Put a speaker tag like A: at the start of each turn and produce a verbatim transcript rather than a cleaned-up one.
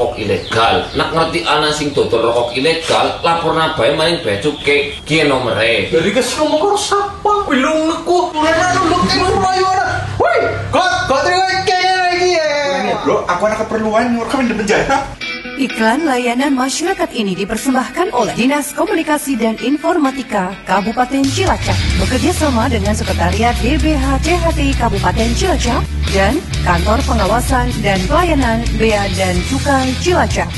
A: rokok ilegal. Nak ngerti ana sing dodol rokok ilegal, laporna bae maring bea cukai. Ki nomere.
B: Dari kes ngomong karo sapa? Wilung neku. Mulane nuluk ilmu rayuana. Woi, kok kok terima kene lagi ya.
C: Bro, aku ada keperluan nyuruh kami di penjara.
D: Iklan layanan masyarakat ini dipersembahkan oleh Dinas Komunikasi dan Informatika Kabupaten Cilacap bekerja sama dengan Sekretariat D B H C H T Kabupaten Cilacap dan Kantor Pengawasan dan Pelayanan Bea dan Cukai Cilacap.